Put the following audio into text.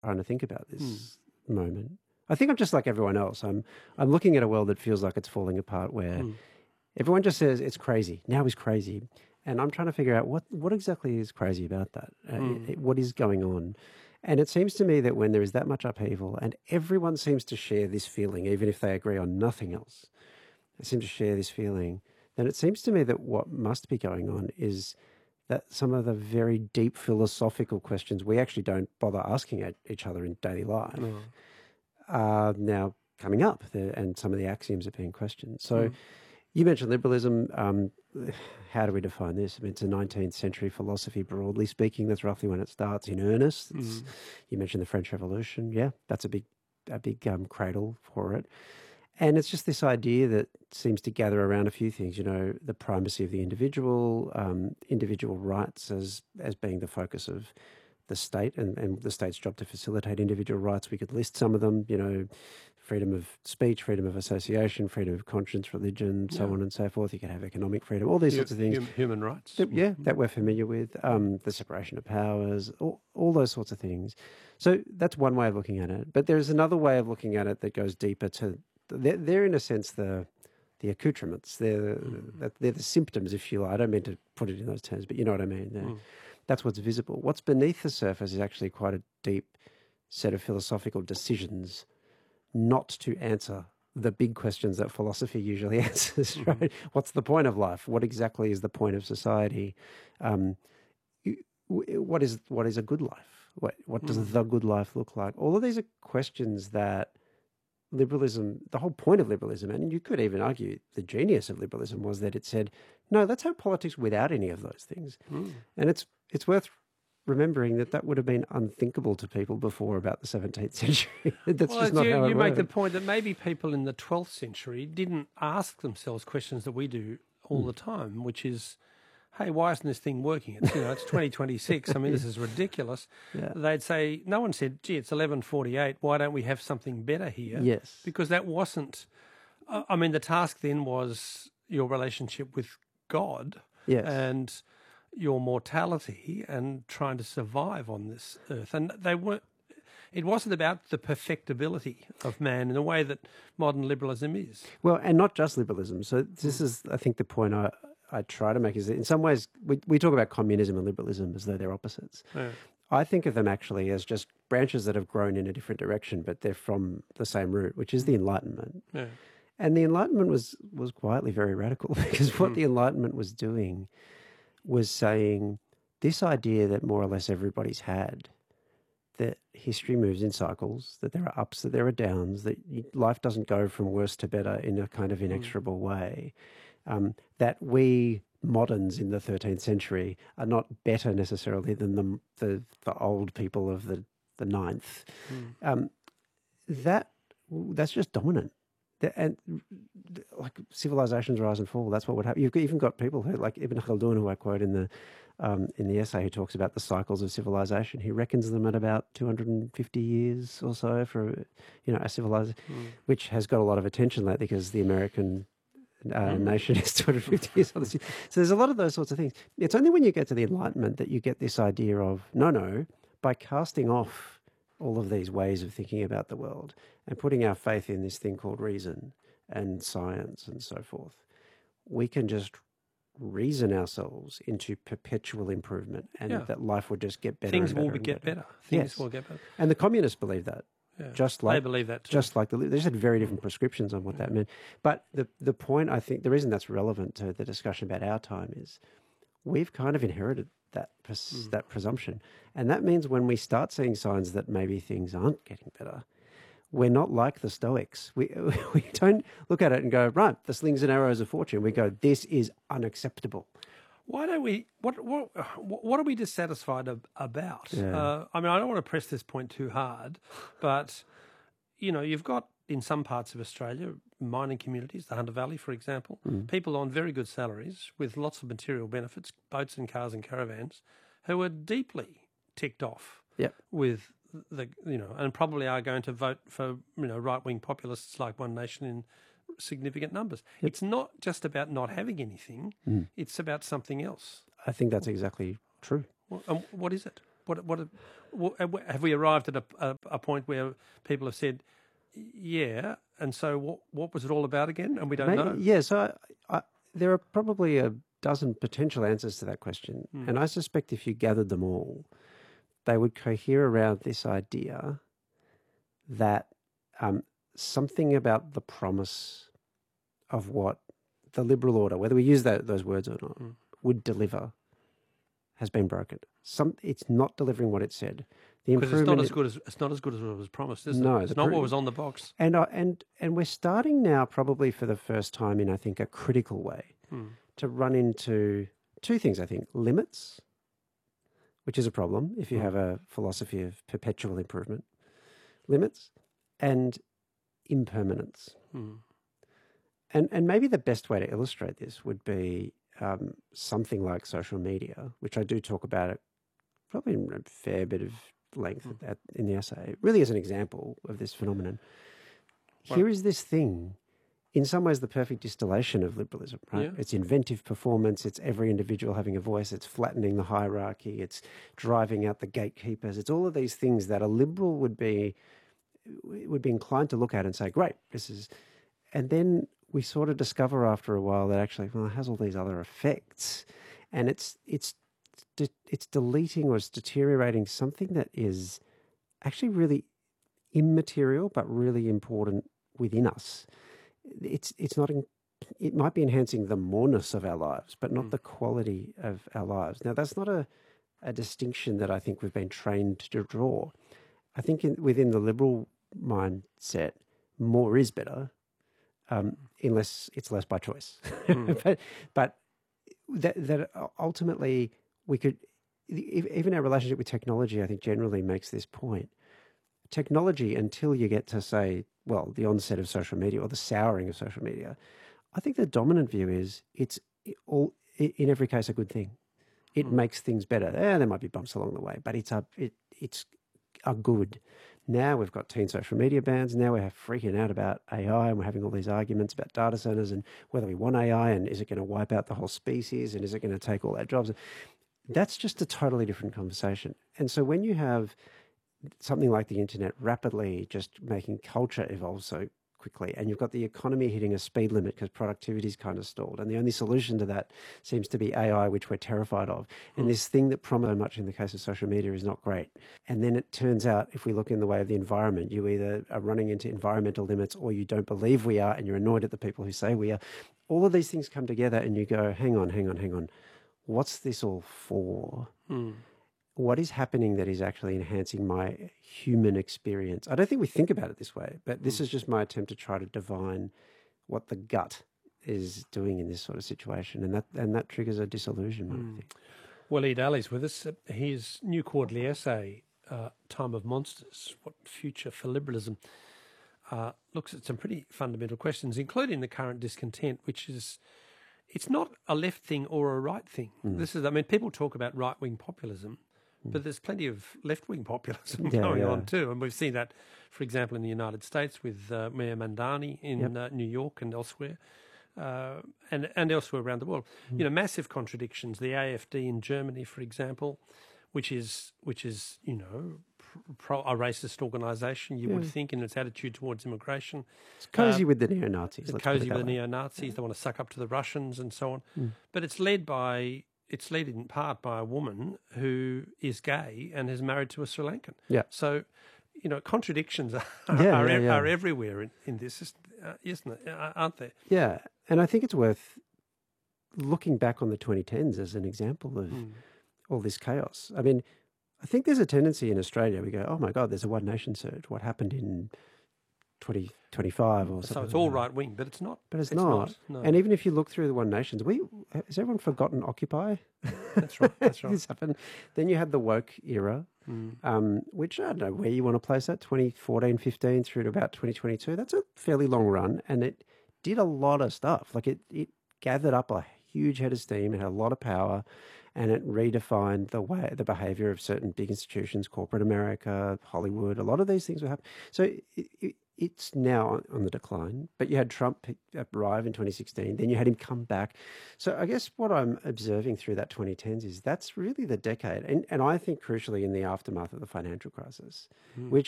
trying to think about this moment. I think I'm just like everyone else. I'm looking at a world that feels like it's falling apart, where everyone just says it's crazy. Now is crazy. And I'm trying to figure out what exactly is crazy about that. What is going on? And it seems to me that when there is that much upheaval and everyone seems to share this feeling, even if they agree on nothing else, they seem to share this feeling, then it seems to me that what must be going on is that some of the very deep philosophical questions we actually don't bother asking at each other in daily life are now coming up, and some of the axioms are being questioned. So you mentioned liberalism. How do we define this? I mean, it's a 19th century philosophy, broadly speaking. That's roughly when it starts in earnest. You mentioned the French Revolution. Yeah, that's a big cradle for it. And it's just this idea that seems to gather around a few things, the primacy of the individual, individual rights as being the focus of the state and the state's job to facilitate individual rights. We could list some of them, freedom of speech, freedom of association, freedom of conscience, religion, so on and so forth. You could have economic freedom, all these sorts of things. Human rights. That we're familiar with, the separation of powers, all those sorts of things. So that's one way of looking at it. But there's another way of looking at it that goes deeper to, they're in a sense the accoutrements. They're the symptoms, if you like. I don't mean to put it in those terms, but you know what I mean. That's what's visible. What's beneath the surface is actually quite a deep set of philosophical decisions not to answer the big questions that philosophy usually answers, right? What's the point of life? What exactly is the point of society? What is a good life? What does the good life look like? All of these are questions that liberalism, the whole point of liberalism, and you could even argue the genius of liberalism was that it said, no, let's have politics without any of those things. And it's worth remembering that would have been unthinkable to people before about the 17th century. That's just not how it You make worked. the point that maybe people in the 12th century didn't ask themselves questions that we do all the time, which is, hey, why isn't this thing working? It's 2026. I mean, this is ridiculous. Yeah. They'd say, no one said, gee, it's 11:48. Why don't we have something better here? Yes. Because that wasn't, I mean, the task then was your relationship with God. Yes. And your mortality and trying to survive on this earth. And they weren't, it wasn't about the perfectibility of man in the way that modern liberalism is. Well, and not just liberalism. So this is, I think, the point I try to make is that in some ways we talk about communism and liberalism as though they're opposites. Yeah. I think of them actually as just branches that have grown in a different direction, but they're from the same root, which is the Enlightenment. Yeah. And the Enlightenment was quietly very radical, because what the Enlightenment was doing was saying this idea that more or less everybody's had, that history moves in cycles, that there are ups, that there are downs, that life doesn't go from worse to better in a kind of inexorable way, that we moderns in the 13th century are not better necessarily than the old people of the 9th. That's just dominant. And like civilizations rise and fall, that's what would happen. You've even got people who, like Ibn Khaldun, who I quote in the essay, who talks about the cycles of civilization. He reckons them at about 250 years or so for a civilization, which has got a lot of attention lately because the American nation is 250 years old. So there's a lot of those sorts of things. It's only when you get to the Enlightenment that you get this idea of no, by casting off all of these ways of thinking about the world and putting our faith in this thing called reason and science and so forth, we can just reason ourselves into perpetual improvement, and that life would just get better. Things will get better. Things will get better. And the communists believe that. Yeah. Just like they believe that too. Just like they just had very different prescriptions on what that meant. But the point, I think, the reason that's relevant to the discussion about our time is we've kind of inherited that presumption. And that means when we start seeing signs that maybe things aren't getting better, we're not like the Stoics. We don't look at it and go, right, the slings and arrows of fortune. We go, this is unacceptable. Why don't we? What are we dissatisfied about? Yeah. I mean, I don't want to press this point too hard, but you've got in some parts of Australia mining communities, the Hunter Valley, for example, people on very good salaries with lots of material benefits, boats and cars and caravans, who are deeply ticked off with and probably are going to vote for right-wing populists like One Nation in significant numbers. It's not just about not having anything; it's about something else. I think that's exactly true. What is it? Have we arrived at a point where people have said, yeah, and so what was it all about again? And we don't know. Yeah, so there are probably a dozen potential answers to that question. And I suspect if you gathered them all, they would cohere around this idea that something about the promise of what the liberal order, whether we use those words or not, would deliver, has been broken. It's not delivering what it said. Because it's not as good as it was promised, is it? No, it's not what was on the box. And we're starting now, probably for the first time in, I think, a critical way, to run into two things. I think limits, which is a problem if you have a philosophy of perpetual improvement, limits, and impermanence. And maybe the best way to illustrate this would be something like social media, which I do talk about it probably in a fair bit of length in the essay, really as an example of this phenomenon. Here is this thing, in some ways the perfect distillation of liberalism, right? Yeah. It's inventive performance, it's every individual having a voice, it's flattening the hierarchy, it's driving out the gatekeepers, it's all of these things that a liberal would be inclined to look at and say, great, this is... And then we sort of discover after a while that actually, well, it has all these other effects, and it's deleting or it's deteriorating something that is actually really immaterial but really important within us. It's not. It might be enhancing the moreness of our lives, but not the quality of our lives. Now, that's not a distinction that I think we've been trained to draw. I think within the liberal mindset, more is better. Unless it's less by choice. but that ultimately we could, even our relationship with technology, I think generally makes this point. Technology, until you get to say, well, the onset of social media or the souring of social media, I think the dominant view is it's all, in every case, a good thing. It makes things better. There might be bumps along the way, but it's a good. Now we've got teen social media bans. Now we're freaking out about AI, and we're having all these arguments about data centers and whether we want AI and is it going to wipe out the whole species and is it going to take all our jobs? That's just a totally different conversation. And so when you have something like the internet rapidly just making culture evolve so quickly, and you've got the economy hitting a speed limit because productivity's kind of stalled, and the only solution to that seems to be AI, which we're terrified of. And this thing that promoted much in the case of social media is not great. And then it turns out, if we look in the way of the environment, you either are running into environmental limits or you don't believe we are and you're annoyed at the people who say we are. All of these things come together and you go, hang on. What's this all for? What is happening that is actually enhancing my human experience? I don't think we think about it this way, but this is just my attempt to try to divine what the gut is doing in this sort of situation, and that triggers a disillusionment, I think. Waleed Aly's with us. His new quarterly essay, Time of Monsters, What Future for Liberalism, looks at some pretty fundamental questions, including the current discontent, which is, it's not a left thing or a right thing. People talk about right-wing populism, but there's plenty of left-wing populism going on too. And we've seen that, for example, in the United States with Mayor Mamdani in New York and elsewhere, and elsewhere around the world. You know, massive contradictions. The AfD in Germany, for example, which is a racist organisation, you would think, in its attitude towards immigration. It's cosy with the neo-Nazis. It's cosy with the neo-Nazis. They want to suck up to the Russians and so on. But it's led in part by a woman who is gay and is married to a Sri Lankan. Yeah. So, you know, contradictions are everywhere in this, isn't it? Aren't they? Yeah. And I think it's worth looking back on the 2010s as an example of all this chaos. I mean, I think there's a tendency in Australia, we go, oh my God, there's a one nation surge. What happened in 2025 or something? So it's all right wing, but it's not. But it's not. No. And even if you look through the One Nations, has everyone forgotten Occupy? That's right. This happened. Then you had the woke era, which I don't know where you want to place that, 2014, 15 through to about 2022. That's a fairly long run, and it did a lot of stuff. Like it gathered up a huge head of steam. It had a lot of power, and it redefined the behavior of certain big institutions, corporate America, Hollywood. A lot of these things were happening. So it's now on the decline. But you had Trump arrive in 2016, then you had him come back. So I guess what I'm observing through that 2010s is that's really the decade, and I think crucially in the aftermath of the financial crisis, which